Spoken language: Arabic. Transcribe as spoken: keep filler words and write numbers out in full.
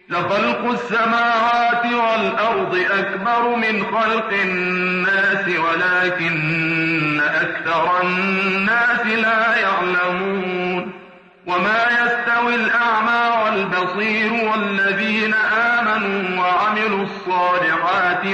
لخلق السماوات والأرض أكبر من خلق الناس ولكن أكثر الناس لا يعلمون وما يستوي الأعمى والبصير والذين آمنوا وعملوا الصالحات